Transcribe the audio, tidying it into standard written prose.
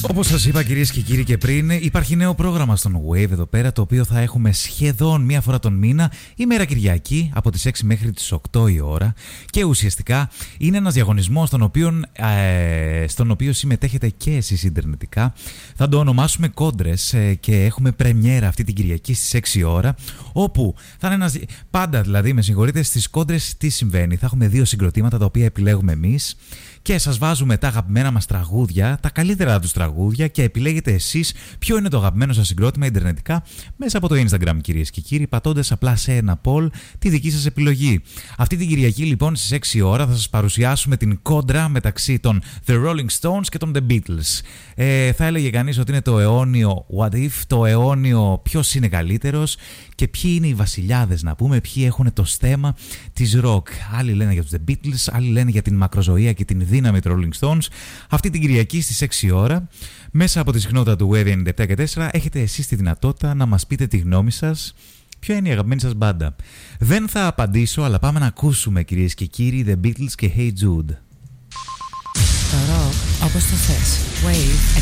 Όπως σας είπα, κυρίες και κύριοι, και πριν, υπάρχει νέο πρόγραμμα στον Wave εδώ πέρα, το οποίο θα έχουμε σχεδόν μία φορά τον μήνα, ημέρα Κυριακή, από τις 6 μέχρι τις 8 η ώρα. Και ουσιαστικά είναι ένας διαγωνισμός στον οποίο συμμετέχετε και εσείς ιντερνετικά. Θα το ονομάσουμε Κόντρες και έχουμε πρεμιέρα αυτή την Κυριακή στις 6 η ώρα, όπου θα είναι ένας. Πάντα δηλαδή, με συγχωρείτε, στις Κόντρες τι συμβαίνει? Θα έχουμε 2 συγκροτήματα τα οποία επιλέγουμε εμείς. Και σας βάζουμε τα αγαπημένα μας τραγούδια, τα καλύτερα τους τραγούδια, και επιλέγετε εσείς ποιο είναι το αγαπημένο σας συγκρότημα ιντερνετικά μέσα από το Instagram, κυρίες και κύριοι, πατώντας απλά σε ένα poll τη δική σας επιλογή. Αυτή την Κυριακή λοιπόν στις 6 η ώρα θα σας παρουσιάσουμε την κόντρα μεταξύ των The Rolling Stones και των The Beatles. Θα έλεγε κανείς ότι είναι το αιώνιο What If, το αιώνιο ποιος είναι καλύτερος και ποιοι είναι οι βασιλιάδες, να πούμε, ποιοι έχουν το στέμμα της rock. Άλλοι λένε για τους The Beatles, άλλοι λένε για την μακροζωία και την δύναμη των Rolling Stones. Αυτή την Κυριακή στις 6 η ώρα, μέσα από τη συχνότητα του Wave 97 και 4, έχετε εσείς τη δυνατότητα να μας πείτε τη γνώμη σας. Ποια είναι η αγαπημένη σας μπάντα? Δεν θα απαντήσω, αλλά πάμε να ακούσουμε, κυρίες και κύριοι, The Beatles και Hey Jude. Το rock όπως το θες. Wave